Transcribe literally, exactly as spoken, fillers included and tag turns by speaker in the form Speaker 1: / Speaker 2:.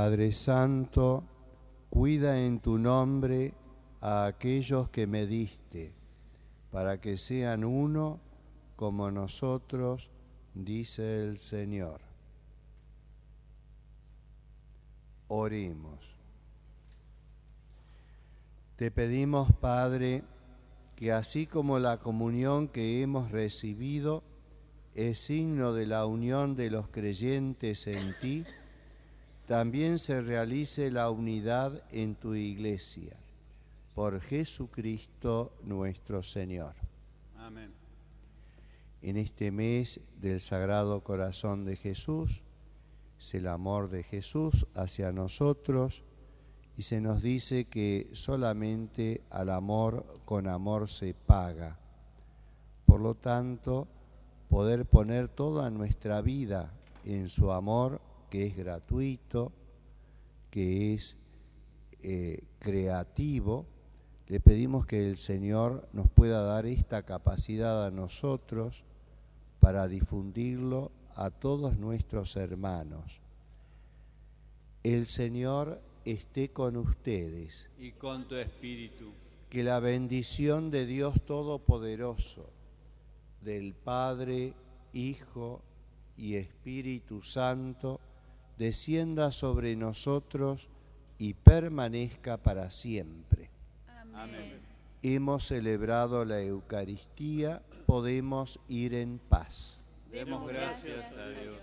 Speaker 1: Padre Santo, cuida en tu nombre a aquellos que me diste, para que sean uno como nosotros, dice el Señor. Oremos. Te pedimos, Padre, que así como la comunión que hemos recibido es signo de la unión de los creyentes en ti, también se realice la unidad en tu Iglesia. Por Jesucristo nuestro Señor.
Speaker 2: Amén.
Speaker 1: En este mes del Sagrado Corazón de Jesús, es el amor de Jesús hacia nosotros, y se nos dice que solamente al amor con amor se paga. Por lo tanto, poder poner toda nuestra vida en su amor, que es gratuito, que es eh, creativo, le pedimos que el Señor nos pueda dar esta capacidad a nosotros para difundirlo a todos nuestros hermanos. El Señor esté con ustedes.
Speaker 2: Y con tu espíritu.
Speaker 1: Que la bendición de Dios Todopoderoso, del Padre, Hijo y Espíritu Santo, descienda sobre nosotros y permanezca para siempre.
Speaker 2: Amén.
Speaker 1: Hemos celebrado la Eucaristía, podemos ir en paz.
Speaker 2: Demos gracias a Dios.